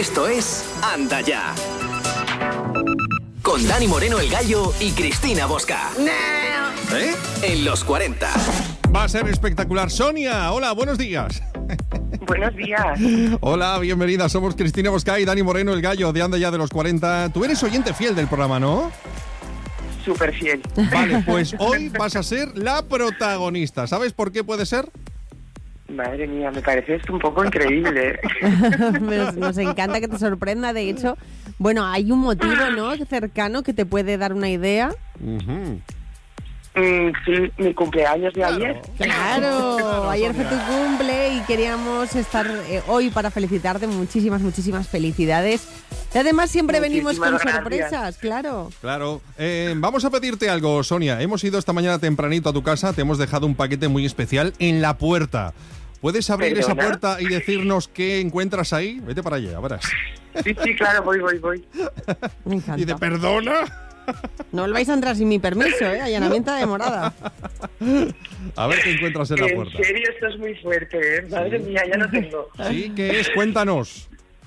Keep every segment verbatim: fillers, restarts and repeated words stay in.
Esto es Anda Ya. Con Dani Moreno el Gallo y Cristina Bosca. ¿Eh? En los cuarenta. Va a ser espectacular. Sonia, hola, buenos días. Buenos días. Hola, bienvenida. Somos Cristina Bosca y Dani Moreno el Gallo de Anda Ya de los cuarenta. Tú eres oyente fiel del programa, ¿no? Súper fiel. Vale, pues hoy vas a ser la protagonista. ¿Sabes por qué puede ser? Madre mía, me parece esto un poco increíble. nos, nos encanta que te sorprenda. De hecho, bueno, hay un motivo, ¿no?, cercano que te puede dar una idea. Uh-huh. Mm, sí, mi cumpleaños de Claro. ayer. Claro, Claro, ayer fue tu Sonia. cumple y queríamos estar eh, hoy para felicitarte. Muchísimas, muchísimas felicidades. Y además siempre venimos con Muchísimas sorpresas, gracias. claro. Claro. Eh, vamos a pedirte algo, Sonia. Hemos ido esta mañana tempranito a tu casa. Te hemos dejado un paquete muy especial en la puerta. ¿Puedes abrir esa ¿Perdona? puerta y decirnos qué encuentras ahí? Vete para allá, verás. Sí, sí, claro, voy, voy, voy. Me Y encanta. de perdona. No vais a entrar sin mi permiso, ¿eh? Allanamiento de morada. A ver qué encuentras en la En puerta. serio, esto es muy fuerte, ¿eh? Madre mía, ya no tengo. Sí, ¿qué es? Cuéntanos.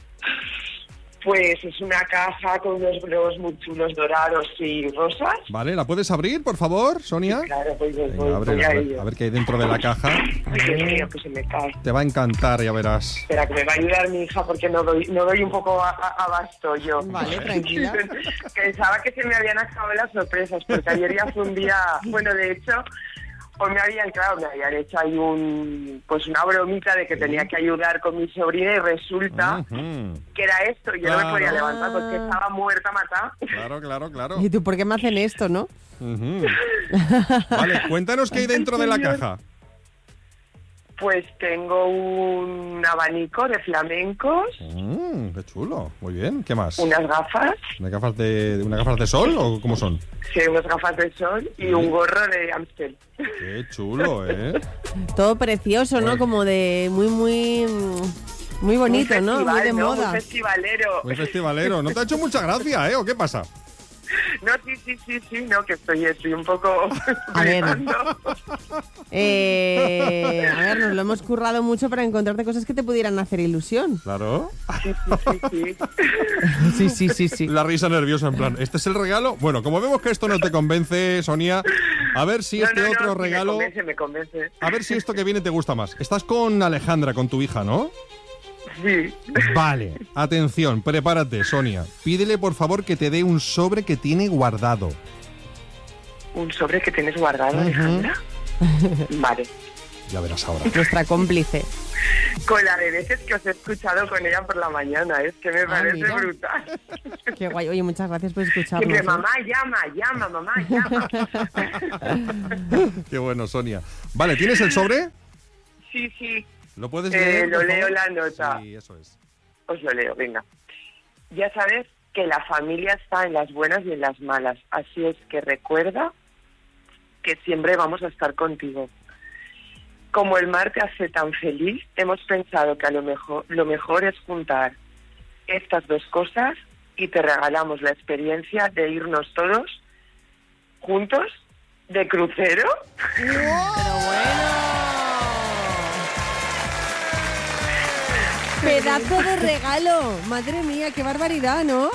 Pues es una caja con unos globos muy chulos dorados y rosas. Vale, ¿la puedes abrir, por favor, Sonia? Claro, voy, voy, Venga, voy, abre, voy a, a ver, ello. a ver qué hay dentro de la caja. Ay, Dios mío, que se me cae. Te va a encantar, ya verás. Espera, que me va a ayudar mi hija porque no doy, no doy un poco a, a- abasto yo. Vale, tranquila. Pensaba que se me habían acabado las sorpresas porque ayer ya fue un día, bueno, de hecho, hoy me habían, claro, me habían hecho ahí un, pues una bromita de que tenía que ayudar con mi sobrina y resulta Ujú. que era esto y yo no Claro. me podía levantar porque estaba muerta, matada. Claro, claro, claro. ¿Y tú por qué me hacen esto, no? Ujú. Vale, cuéntanos qué hay dentro de la caja. Pues tengo un abanico de flamencos, Mm, qué chulo, muy bien. ¿Qué más? unas gafas, ¿Unas gafas de, unas gafas de sol o cómo son? sí, unas gafas de sol y un gorro de Amstel. Qué chulo, ¿eh? Todo precioso, ¿no? Como de muy, muy... Muy bonito, Un ¿no? Muy festival, de ¿no? moda. Un festivalero. Muy festivalero. ¿No te ha hecho mucha gracia, eh? ¿O qué pasa? No, sí, sí, sí, sí, no, que estoy, estoy un poco... A ver. flipando. Eh, a ver, nos lo hemos currado mucho para encontrarte cosas que te pudieran hacer ilusión. Claro. Sí, sí, sí. Sí, sí, sí, sí. La risa nerviosa, en plan, ¿este es el regalo? Bueno, como vemos que esto no te convence, Sonia, a ver si No, este no, no, otro sí, regalo... Me convence, me convence. A ver si esto que viene te gusta más. Estás con Alejandra, con tu hija, ¿no? Sí. Vale, atención, prepárate, Sonia. Pídele, por favor, que te dé un sobre que tiene guardado. ¿Un sobre que tienes guardado, Ujú. Alejandra? Vale. Ya verás ahora. Nuestra cómplice. Con la de veces que os he escuchado con ella por la mañana, es que me Ah, parece mira. brutal. Qué guay. Oye, muchas gracias por escucharnos. Siempre, ¿eh? mamá, llama, llama, mamá, llama. Qué bueno, Sonia. Vale, ¿tienes el sobre? Sí, sí, ¿Lo puedes Eh, leer? lo por leo favor? la nota. Sí, eso es. os lo leo, venga. Ya sabes que la familia está en las buenas y en las malas, así es que recuerda que siempre vamos a estar contigo. Como el mar te hace tan feliz, hemos pensado que a lo mejor, lo mejor es juntar estas dos cosas y te regalamos la experiencia de irnos todos juntos de crucero. Pero bueno. Pedazo de regalo. Madre mía, qué barbaridad, ¿no?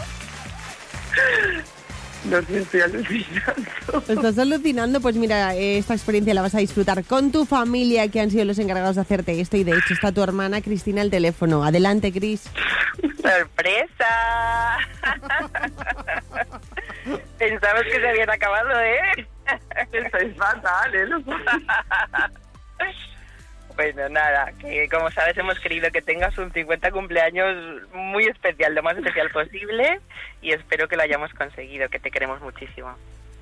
No sé, estoy alucinando. Estás alucinando. Pues mira, eh, esta experiencia la vas a disfrutar con tu familia, que han sido los encargados de hacerte esto. Y de hecho está tu hermana Cristina al teléfono. Adelante, Cris. ¡Sorpresa! Pensabas que se habían acabado, ¿eh? Estáis fatal, ¿eh? Los- Bueno, nada, que como sabes hemos querido que tengas un cincuenta cumpleaños muy especial, lo más especial posible, y espero que lo hayamos conseguido, que te queremos muchísimo.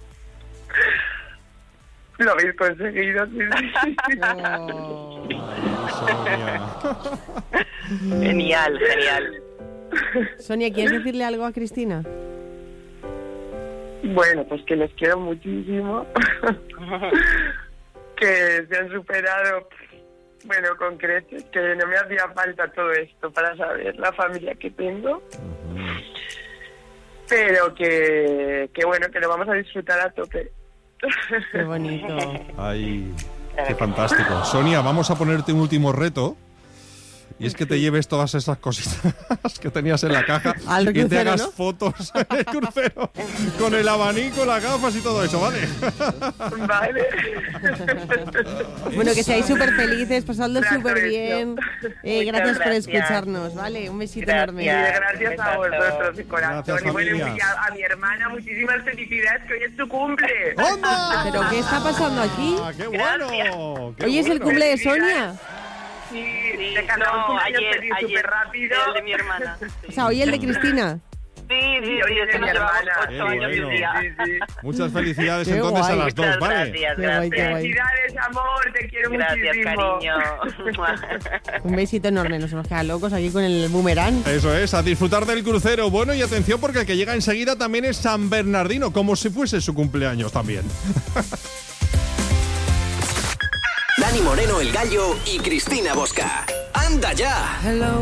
Lo habéis conseguido, sí, sí. Oh. Sonia. Genial, genial. Sonia, ¿quieres decirle algo a Cristina? Bueno, pues que les quiero muchísimo. Que se han superado, bueno, con creces, que no me hacía falta todo esto para saber la familia que tengo. Pero que, que bueno, que lo vamos a disfrutar a tope. Qué bonito. Ay, qué fantástico. Sonia, vamos a ponerte un último reto. y es que te lleves todas esas cositas que tenías en la caja Al y te crucero, hagas ¿no? fotos en el crucero con el abanico, las gafas y todo eso, ¿vale? Vale. Bueno, que seáis súper felices, pasadlo Gracias, súper bien. Eh, Muchas gracias por gracias. escucharnos, ¿vale? Un besito Gracias. Y enorme. gracias a vosotros, de corazón. Gracias, y bueno, familia. y a, a mi hermana, muchísimas felicidades, que hoy es tu cumple. ¡Onda! ¿Pero qué está pasando aquí? Ah, ¡Qué bueno! qué Hoy es el bueno. cumple de Sonia. Sí, Sí, te cantamos no, un año ayer, feliz ayer, súper rápido. el de mi hermana. O sea, hoy el de Cristina. Sí, sí, hoy sí, es es de que mi nos llevamos hermana. ocho Qué años y un bueno. día. Sí, sí. Muchas felicidades Qué entonces guay. a las dos, Muchas ¿vale? gracias, Qué guay, qué gracias. guay. Felicidades, amor, te quiero Gracias, muchísimo. cariño. Un besito enorme, nos hemos quedado locos aquí con el boomerang. Eso es, a disfrutar del crucero. Bueno, y atención porque el que llega enseguida también es San Bernardino, como si fuese su cumpleaños también. Dani Moreno, el Gallo y Cristina Bosca. ¡Anda ya!